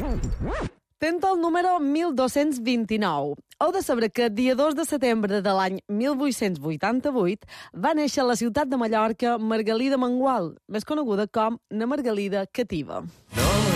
Tenta el número 1229. Heu de saber que dia 2 de setembre de l'any 1888 va néixer a la ciutat de Mallorca Margalida Mangual, més coneguda com na Margalida Cativa.